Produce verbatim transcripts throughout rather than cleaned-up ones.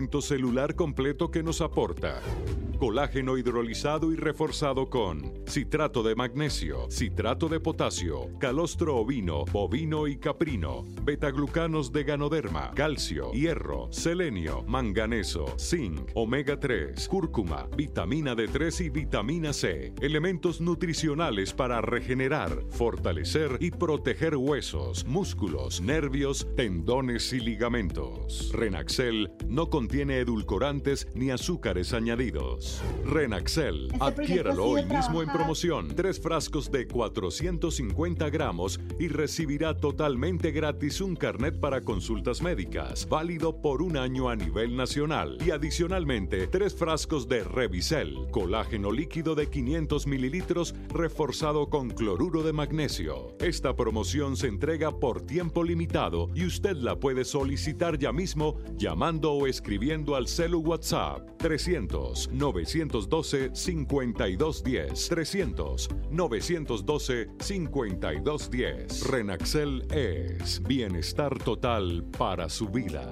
celular completo que nos aporta colágeno hidrolizado y reforzado con citrato de magnesio, citrato de potasio, calostro ovino, bovino y caprino, betaglucanos de ganoderma, calcio, hierro, selenio, manganeso, zinc, omega tres, cúrcuma, vitamina D tres y vitamina C, elementos nutricionales para regenerar, fortalecer y proteger huesos, músculos, nervios, tendones y ligamentos. Renaxel no contiene edulcorantes ni azúcares añadidos. Renaxel, Este adquiéralo hoy mismo trabajar. en promoción. Tres frascos de cuatrocientos cincuenta gramos y recibirá totalmente gratis un carnet para consultas médicas, válido por un año a nivel nacional. Y adicionalmente, tres frascos de Revisel, colágeno líquido de quinientos mililitros reforzado con cloruro de magnesio. Esta promoción se entrega por tiempo limitado y usted la puede solicitar ya mismo llamando o escribiendo al celu WhatsApp trescientos, novecientos doce, cincuenta y dos diez. trescientos, novecientos doce, cincuenta y dos diez. Renaxel es bienestar total para su vida.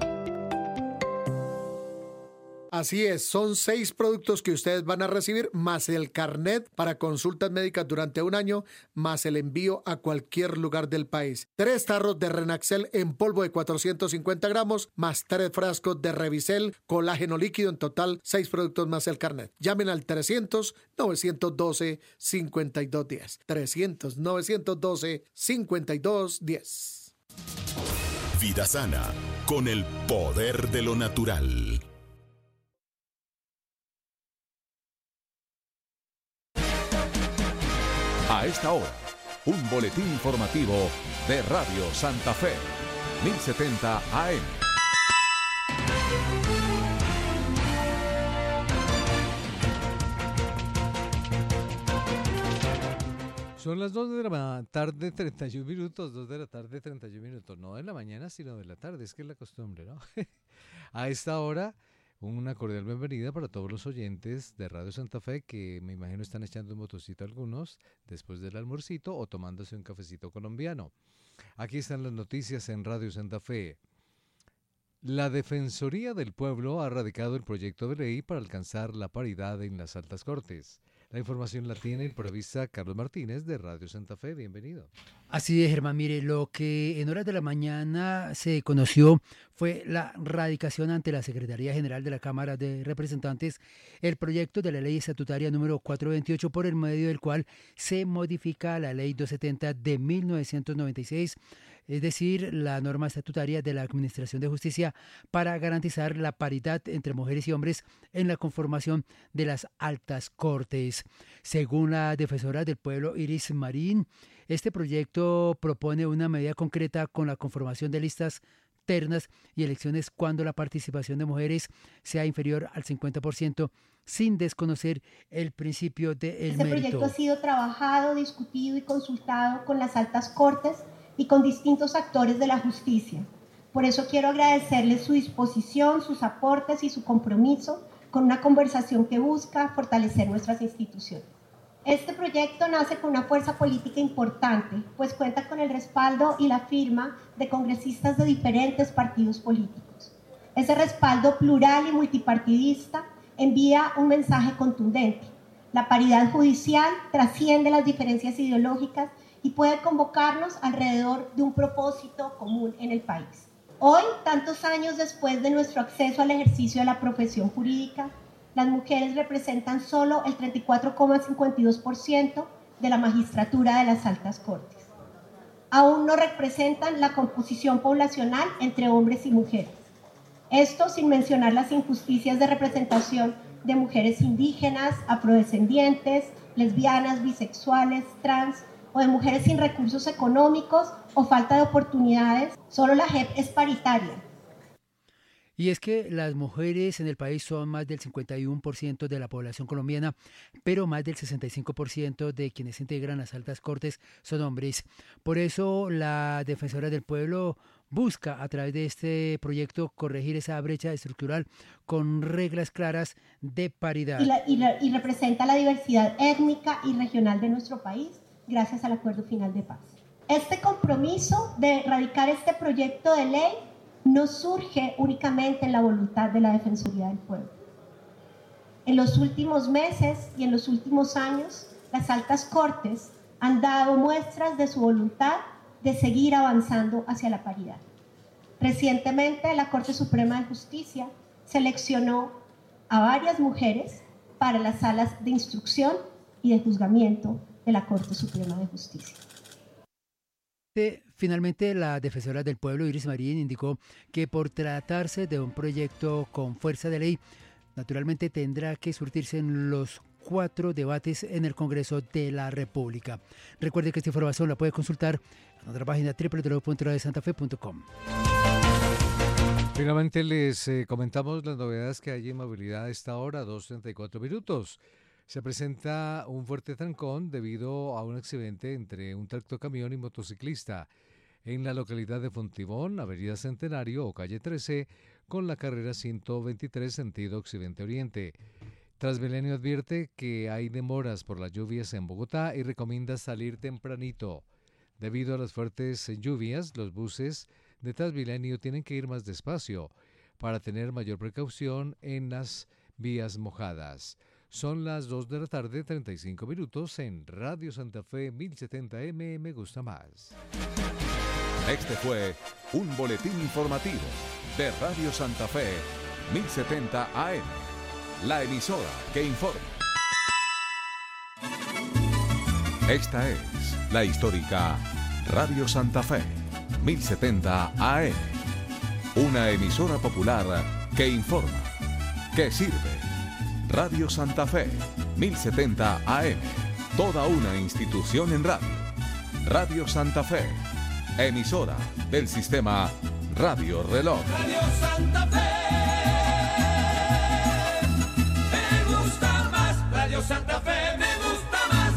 Así es, son seis productos que ustedes van a recibir, más el carnet para consultas médicas durante un año, más el envío a cualquier lugar del país. Tres tarros de Renaxel en polvo de cuatrocientos cincuenta gramos, más tres frascos de Revisel, colágeno líquido, en total seis productos más el carnet. Llamen al trescientos, novecientos doce, cincuenta y dos diez. trescientos, novecientos doce, cincuenta y dos diez. Vida sana, con el poder de lo natural. A esta hora, un boletín informativo de Radio Santa Fe, mil setenta A M. Son las dos de la tarde, treinta y un minutos, dos de la tarde, treinta y un minutos. No de la mañana, sino de la tarde, es que es la costumbre, ¿no? A esta hora, una cordial bienvenida para todos los oyentes de Radio Santa Fe que me imagino están echando un motocito algunos después del almuercito o tomándose un cafecito colombiano. Aquí están las noticias en Radio Santa Fe. La Defensoría del Pueblo ha radicado el proyecto de ley para alcanzar la paridad en las altas cortes. La información la tiene el periodista Carlos Martínez de Radio Santa Fe. Bienvenido. Así es, Germán. Mire, lo que en horas de la mañana se conoció fue la radicación ante la Secretaría General de la Cámara de Representantes el proyecto de la Ley Estatutaria número cuatrocientos veintiocho, por el medio del cual se modifica la Ley doscientos setenta de mil novecientos noventa y seis, es decir, la norma estatutaria de la Administración de Justicia, para garantizar la paridad entre mujeres y hombres en la conformación de las altas cortes. Según la defensora del pueblo Iris Marín, este proyecto propone una medida concreta con la conformación de listas ternas y elecciones cuando la participación de mujeres sea inferior al cincuenta por ciento, sin desconocer el principio del mérito. Este proyecto ha sido trabajado, discutido y consultado con las altas cortes y con distintos actores de la justicia. Por eso quiero agradecerles su disposición, sus aportes y su compromiso con una conversación que busca fortalecer nuestras instituciones. Este proyecto nace con una fuerza política importante, pues cuenta con el respaldo y la firma de congresistas de diferentes partidos políticos. Ese respaldo plural y multipartidista envía un mensaje contundente. La paridad judicial trasciende las diferencias ideológicas y puede convocarnos alrededor de un propósito común en el país. Hoy, tantos años después de nuestro acceso al ejercicio de la profesión jurídica, las mujeres representan solo el treinta y cuatro coma cincuenta y dos por ciento de la magistratura de las altas cortes. Aún no representan la composición poblacional entre hombres y mujeres. Esto sin mencionar las injusticias de representación de mujeres indígenas, afrodescendientes, lesbianas, bisexuales, trans, o de mujeres sin recursos económicos o falta de oportunidades. Solo la J E P es paritaria. Y es que las mujeres en el país son más del cincuenta y uno por ciento de la población colombiana, pero más del sesenta y cinco por ciento de quienes integran las altas cortes son hombres. Por eso la Defensora del Pueblo busca a través de este proyecto corregir esa brecha estructural con reglas claras de paridad. Y, la, y, la, y representa la diversidad étnica y regional de nuestro país gracias al Acuerdo Final de Paz. Este compromiso de erradicar este proyecto de ley no surge únicamente en la voluntad de la Defensoría del Pueblo. En los últimos meses y en los últimos años, las altas cortes han dado muestras de su voluntad de seguir avanzando hacia la paridad. Recientemente, la Corte Suprema de Justicia seleccionó a varias mujeres para las salas de instrucción y de juzgamiento de la Corte Suprema de Justicia. Finalmente, la defensora del pueblo, Iris Marín, indicó que por tratarse de un proyecto con fuerza de ley, naturalmente tendrá que surtirse en los cuatro debates en el Congreso de la República. Recuerde que esta información la puede consultar en nuestra página doble u doble u doble u punto radio santa fe punto com. Finalmente les eh, comentamos las novedades que hay en movilidad a esta hora, dos treinta y cuatro minutos. Se presenta un fuerte trancón debido a un accidente entre un tractocamión y motociclista en la localidad de Fontibón, Avenida Centenario o calle trece, con la carrera ciento veintitrés sentido occidente-oriente. Transmilenio advierte que hay demoras por las lluvias en Bogotá y recomienda salir tempranito. Debido a las fuertes lluvias, los buses de Transmilenio tienen que ir más despacio para tener mayor precaución en las vías mojadas. Son las dos de la tarde, treinta y cinco minutos en Radio Santa Fe mil setenta eme, me gusta más. Este fue un boletín informativo de Radio Santa Fe mil setenta A M, la emisora que informa. Esta es la histórica Radio Santa Fe mil setenta A M, una emisora popular que informa, que sirve. Radio Santa Fe mil setenta A M, toda una institución en radio. Radio Santa Fe, emisora del sistema Radio Reloj. Radio Santa Fe, me gusta más. Radio Santa Fe, me gusta más.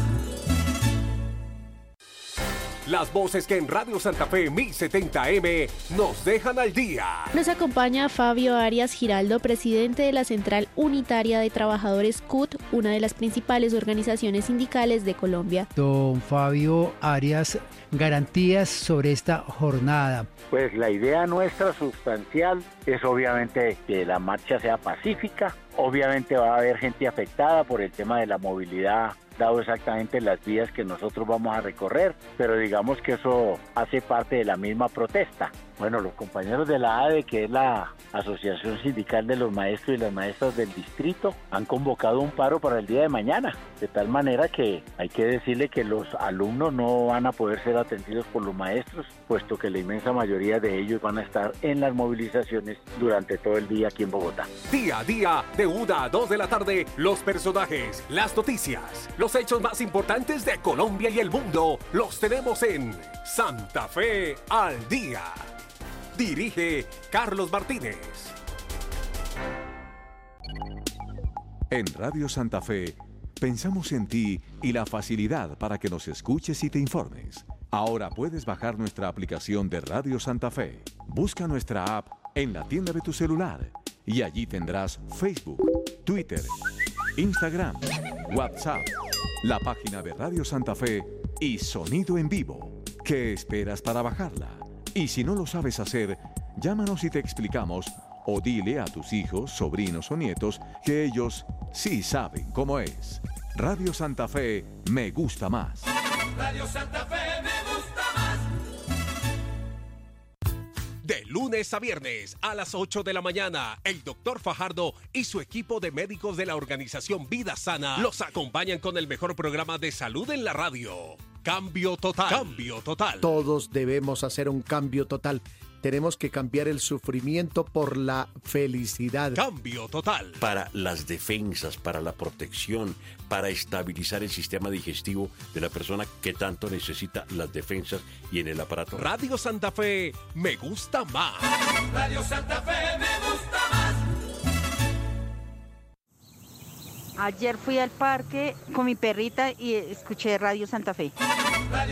Las voces que en Radio Santa Fe mil setenta eme nos dejan al día. Nos acompaña Fabio Arias Giraldo, presidente de la Central Unitaria de Trabajadores C U T, una de las principales organizaciones sindicales de Colombia. Don Fabio Arias, garantías sobre esta jornada. Pues la idea nuestra sustancial es obviamente que la marcha sea pacífica. Obviamente va a haber gente afectada por el tema de la movilidad, dado exactamente las vías que nosotros vamos a recorrer, pero digamos que eso hace parte de la misma protesta. Bueno, los compañeros de la A D E, que es la Asociación Sindical de los Maestros y las Maestras del Distrito, han convocado un paro para el día de mañana, de tal manera que hay que decirle que los alumnos no van a poder ser atendidos por los maestros, puesto que la inmensa mayoría de ellos van a estar en las movilizaciones durante todo el día aquí en Bogotá. Día a día, de una a dos de la tarde, los personajes, las noticias, los hechos más importantes de Colombia y el mundo, los tenemos en Santa Fe al Día. Dirige Carlos Martínez. En Radio Santa Fe, pensamos en ti y la facilidad para que nos escuches y te informes. Ahora puedes bajar nuestra aplicación de Radio Santa Fe. Busca nuestra app en la tienda de tu celular y allí tendrás Facebook, Twitter, Instagram, WhatsApp, la página de Radio Santa Fe y sonido en vivo. ¿Qué esperas para bajarla? Y si no lo sabes hacer, llámanos y te explicamos, o dile a tus hijos, sobrinos o nietos que ellos sí saben cómo es. Radio Santa Fe me gusta más. Radio Santa Fe me gusta más. De lunes a viernes a las ocho de la mañana, el doctor Fajardo y su equipo de médicos de la organización Vida Sana los acompañan con el mejor programa de salud en la radio. Cambio total. Cambio total. Todos debemos hacer un cambio total. Tenemos que cambiar el sufrimiento por la felicidad. Cambio total. Para las defensas, para la protección, para estabilizar el sistema digestivo de la persona que tanto necesita las defensas y en el aparato. Radio Santa Fe, me gusta más. Radio Santa Fe, me gusta más. Ayer fui al parque con mi perrita y escuché Radio Santa Fe. Radio